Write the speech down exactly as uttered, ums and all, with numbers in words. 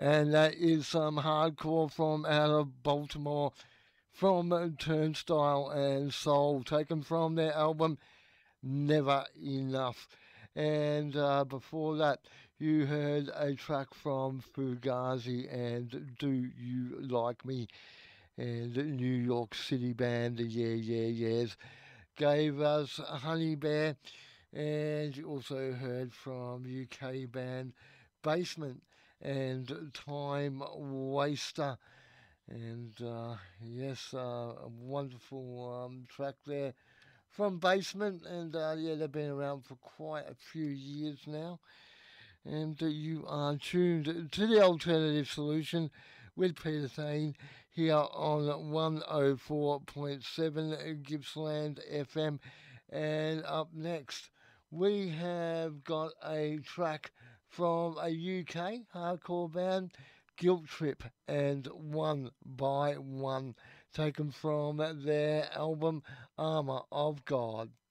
and that is some hardcore from out of Baltimore from Turnstile and Soul, taken from their album Never Enough. And uh, before that, you heard a track from Fugazi and Do You Like Me? And New York City band, the Yeah Yeah Yeahs, gave us Honey Bear. And you also heard from U K band Basement and Time Waster. And uh, yes, uh, a wonderful um, track there from Basement. And uh, yeah, they've been around for quite a few years now. And uh, you are tuned to the Alternative Solution with Peter Thane here on one oh four point seven Gippsland F M. And up next, we have got a track from a U K hardcore band, Guilt Trip, and One by One, taken from their album Armour of God.